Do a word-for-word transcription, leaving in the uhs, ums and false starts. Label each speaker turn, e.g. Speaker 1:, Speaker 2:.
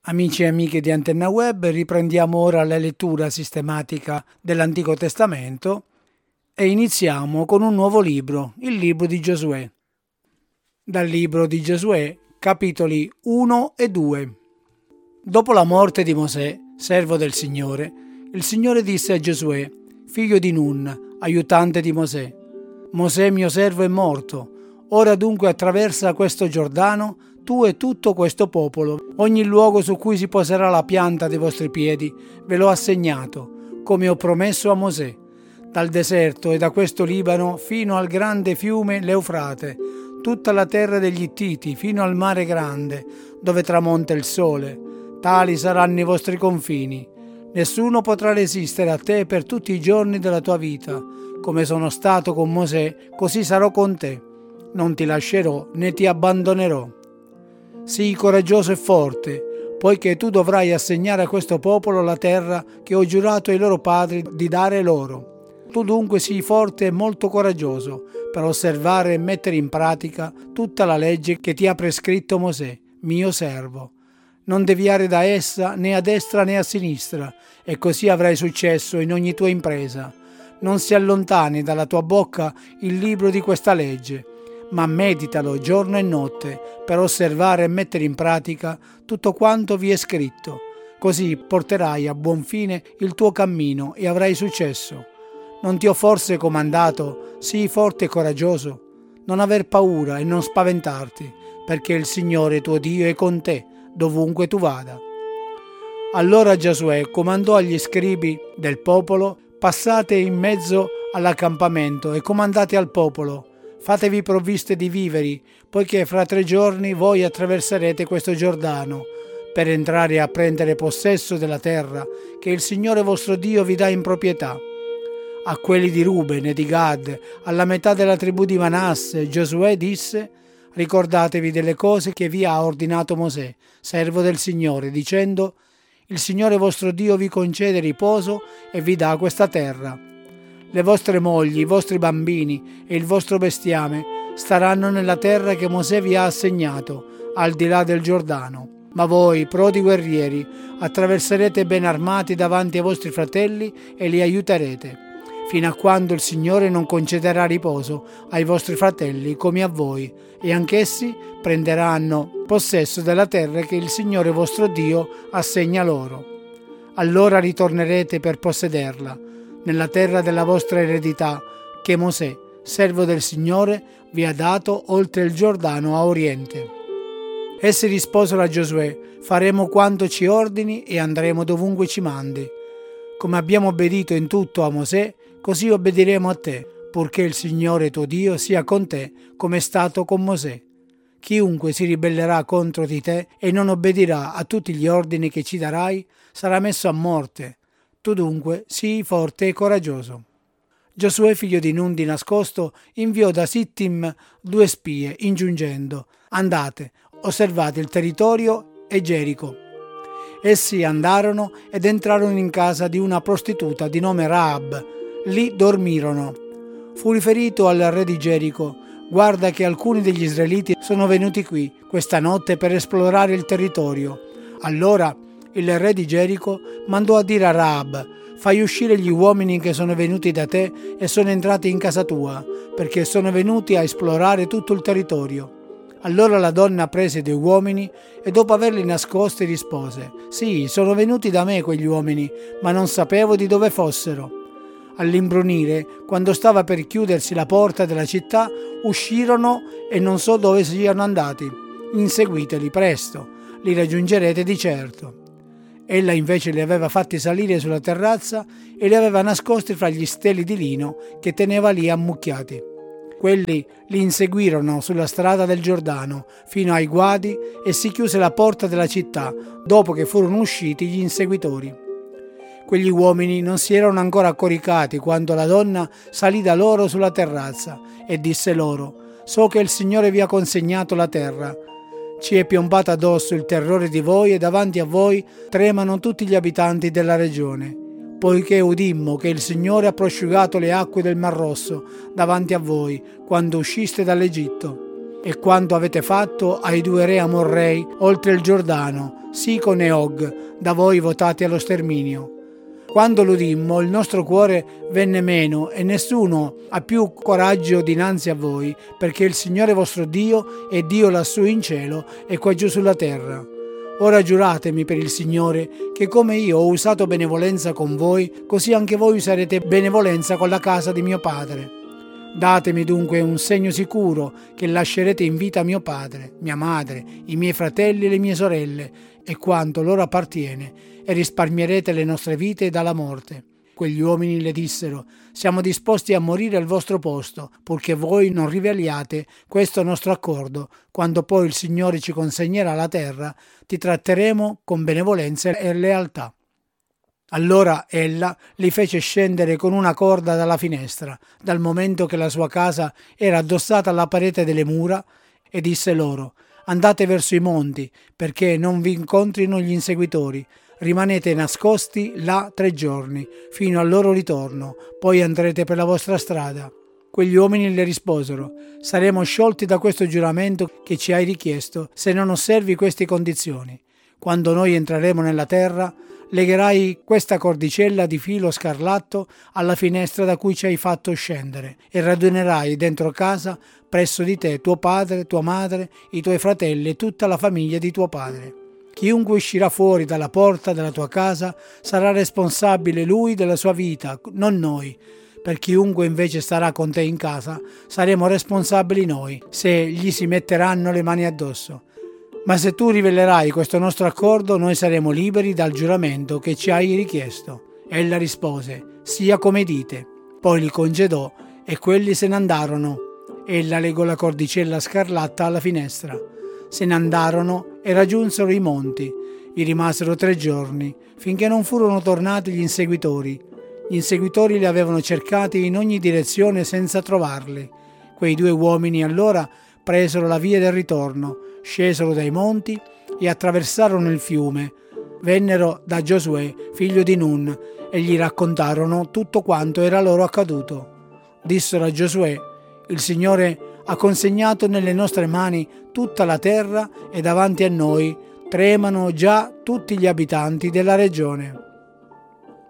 Speaker 1: Amici e amiche di Antenna Web, riprendiamo ora la lettura sistematica dell'Antico Testamento e iniziamo con un nuovo libro, il libro di Giosuè. Dal libro di Giosuè, capitoli uno e due. Dopo la morte di Mosè, servo del Signore, il Signore disse a Giosuè, figlio di Nun, aiutante di Mosè: Mosè mio servo è morto, ora dunque attraversa questo Giordano, tu e tutto questo popolo. Ogni luogo su cui si poserà la pianta dei vostri piedi ve l'ho assegnato, come ho promesso a Mosè, dal deserto e da questo Libano fino al grande fiume l'Eufrate, tutta la terra degli Ittiti fino al mare grande, dove tramonta il sole. Tali saranno i vostri confini. Nessuno potrà resistere a te per tutti i giorni della tua vita. Come sono stato con Mosè, così sarò con te. Non ti lascerò né ti abbandonerò. Sii coraggioso e forte, poiché tu dovrai assegnare a questo popolo la terra che ho giurato ai loro padri di dare loro. Tu dunque sii forte e molto coraggioso per osservare e mettere in pratica tutta la legge che ti ha prescritto Mosè, mio servo. Non deviare da essa né a destra né a sinistra, e così avrai successo in ogni tua impresa. Non si allontani dalla tua bocca il libro di questa legge, ma meditalo giorno e notte per osservare e mettere in pratica tutto quanto vi è scritto. Così porterai a buon fine il tuo cammino e avrai successo. Non ti ho forse comandato, sii forte e coraggioso? Non aver paura e non spaventarti, perché il Signore tuo Dio è con te, dovunque tu vada. Allora Giosuè comandò agli scribi del popolo: passate in mezzo all'accampamento e comandate al popolo: fatevi provviste di viveri, poiché fra tre giorni voi attraverserete questo Giordano per entrare a prendere possesso della terra che il Signore vostro Dio vi dà in proprietà. A quelli di Ruben e di Gad, alla metà della tribù di Manasse, Giosuè disse: ricordatevi delle cose che vi ha ordinato Mosè, servo del Signore, dicendo: il Signore vostro Dio vi concede riposo e vi dà questa terra. Le vostre mogli, i vostri bambini e il vostro bestiame staranno nella terra che Mosè vi ha assegnato, al di là del Giordano. Ma voi, prodi guerrieri, attraverserete ben armati davanti ai vostri fratelli e li aiuterete, fino a quando il Signore non concederà riposo ai vostri fratelli come a voi, e anch'essi prenderanno possesso della terra che il Signore vostro Dio assegna loro. Allora ritornerete per possederla, nella terra della vostra eredità, che Mosè, servo del Signore, vi ha dato oltre il Giordano a oriente. Essi risposero a Giosuè: faremo quanto ci ordini e andremo dovunque ci mandi. Come abbiamo obbedito in tutto a Mosè, così obbediremo a te, purché il Signore tuo Dio sia con te come è stato con Mosè. Chiunque si ribellerà contro di te e non obbedirà a tutti gli ordini che ci darai sarà messo a morte. Tu dunque sii forte e coraggioso. Giosuè, figlio di Nun, di nascosto, inviò da Sittim due spie, ingiungendo: andate, osservate il territorio e Gerico. Essi andarono ed entrarono in casa di una prostituta di nome Rahab. Lì dormirono. Fu riferito al re di Gerico: guarda che alcuni degli israeliti sono venuti qui questa notte per esplorare il territorio. Allora il re di Gerico mandò a dire a Rahab: fai uscire gli uomini che sono venuti da te e sono entrati in casa tua, perché sono venuti a esplorare tutto il territorio. Allora la donna prese due uomini e dopo averli nascosti rispose: sì, sono venuti da me quegli uomini, ma non sapevo di dove fossero. All'imbrunire, quando stava per chiudersi la porta della città, uscirono e non so dove siano andati. Inseguiteli presto, li raggiungerete di certo. Ella invece li aveva fatti salire sulla terrazza e li aveva nascosti fra gli steli di lino che teneva lì ammucchiati. Quelli li inseguirono sulla strada del Giordano fino ai guadi e si chiuse la porta della città dopo che furono usciti gli inseguitori. Quegli uomini non si erano ancora coricati quando la donna salì da loro sulla terrazza e disse loro: so che il Signore vi ha consegnato la terra. Ci è piombata addosso il terrore di voi e davanti a voi tremano tutti gli abitanti della regione, poiché udimmo che il Signore ha prosciugato le acque del Mar Rosso davanti a voi quando usciste dall'Egitto, e quanto avete fatto ai due re amorrei oltre il Giordano, Sicon e Og, da voi votati allo sterminio. Quando l'udimmo, il nostro cuore venne meno e nessuno ha più coraggio dinanzi a voi, perché il Signore vostro Dio è Dio lassù in cielo e qua giù sulla terra. Ora giuratemi per il Signore che come io ho usato benevolenza con voi, così anche voi userete benevolenza con la casa di mio padre. Datemi dunque un segno sicuro che lascerete in vita mio padre, mia madre, i miei fratelli e le mie sorelle e quanto loro appartiene, e risparmierete le nostre vite dalla morte. Quegli uomini le dissero: siamo disposti a morire al vostro posto, purché voi non riveliate questo nostro accordo. Quando poi il Signore ci consegnerà la terra, ti tratteremo con benevolenza e lealtà. Allora ella li fece scendere con una corda dalla finestra, dal momento che la sua casa era addossata alla parete delle mura, e disse loro: andate verso i monti, perché non vi incontrino gli inseguitori. Rimanete nascosti là tre giorni, fino al loro ritorno, poi andrete per la vostra strada. Quegli uomini le risposero: saremo sciolti da questo giuramento che ci hai richiesto, se non osservi queste condizioni. Quando noi entreremo nella terra, legherai questa cordicella di filo scarlatto alla finestra da cui ci hai fatto scendere e radunerai dentro casa presso di te tuo padre, tua madre, i tuoi fratelli e tutta la famiglia di tuo padre. Chiunque uscirà fuori dalla porta della tua casa sarà responsabile lui della sua vita, non noi. Per chiunque invece starà con te in casa saremo responsabili noi, se gli si metteranno le mani addosso. Ma se tu rivelerai questo nostro accordo, noi saremo liberi dal giuramento che ci hai richiesto. Ella rispose: sia come dite. Poi li congedò e quelli se ne andarono. Ella legò la cordicella scarlatta alla finestra. Se ne andarono e raggiunsero i monti. Vi rimasero tre giorni, finché non furono tornati gli inseguitori. Gli inseguitori li avevano cercati in ogni direzione senza trovarli. Quei due uomini allora presero la via del ritorno, scesero dai monti e attraversarono il fiume. Vennero da Giosuè, figlio di Nun, e gli raccontarono tutto quanto era loro accaduto. Dissero a Giosuè: il Signore ha consegnato nelle nostre mani tutta la terra e davanti a noi tremano già tutti gli abitanti della regione.